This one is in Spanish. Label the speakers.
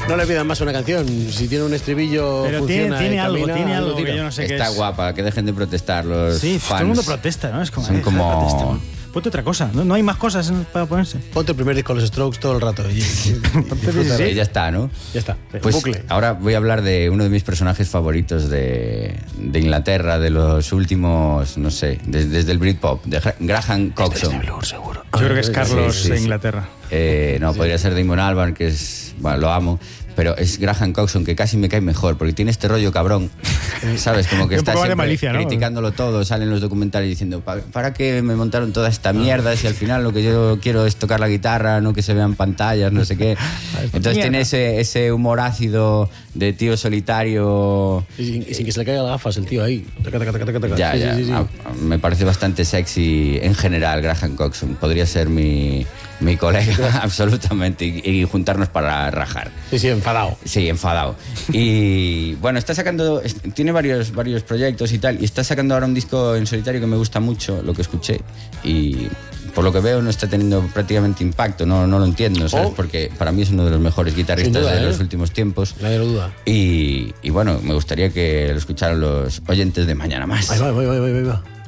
Speaker 1: No le pidan más una canción. Si tiene un estribillo,
Speaker 2: pero
Speaker 1: funciona,
Speaker 2: tiene algo
Speaker 1: camina,
Speaker 2: que yo no sé qué es.
Speaker 3: Está guapa, que dejen de protestar los
Speaker 2: Sí,
Speaker 3: fans.
Speaker 2: todo el mundo protesta, ¿no? Es como,
Speaker 3: Son como...
Speaker 2: Ponte otra cosa, no hay más cosas para ponerse.
Speaker 1: Ponte el primer disco de los Strokes todo el rato. Y
Speaker 3: Sí, ya está, ¿no?
Speaker 1: Ya está.
Speaker 3: Pues
Speaker 1: bucle.
Speaker 3: ahora voy a hablar de uno de mis personajes favoritos de Inglaterra, de los últimos, no sé, desde el Britpop, de Graham Coxon.
Speaker 1: Seguro.
Speaker 2: Yo creo que es Carlos
Speaker 3: sí,
Speaker 2: de
Speaker 3: sí.
Speaker 2: Inglaterra.
Speaker 3: No, podría ser Damon Albarn, que es... Bueno, lo amo. Pero es Graham Coxon, que casi me cae mejor, porque tiene este rollo cabrón, ¿sabes? Como que
Speaker 2: Un
Speaker 3: está
Speaker 2: poco de
Speaker 3: siempre
Speaker 2: malicia, ¿no?
Speaker 3: criticándolo todo, salen los documentales diciendo ¿para qué me montaron toda esta mierda si al final lo que yo quiero es tocar la guitarra, no que se vean pantallas, no sé qué? Entonces tiene ese humor ácido de tío solitario.
Speaker 1: Y sin que se le caigan las gafas el tío ahí.
Speaker 3: Ya.
Speaker 1: Sí.
Speaker 3: Me parece bastante sexy en general Graham Coxon. Podría ser mi colega absolutamente y juntarnos para rajar.
Speaker 1: Sí, enfadado.
Speaker 3: Sí, enfadado. Y bueno, tiene varios proyectos y tal, y está sacando ahora un disco en solitario que me gusta mucho, lo que escuché, y por lo que veo no está teniendo prácticamente impacto, no lo entiendo, ¿sabes? Porque para mí es uno de los mejores guitarristas de los últimos tiempos.
Speaker 1: Nadie lo duda.
Speaker 3: Y bueno, me gustaría que lo escucharan los oyentes de Mañana Más.
Speaker 1: Ahí va.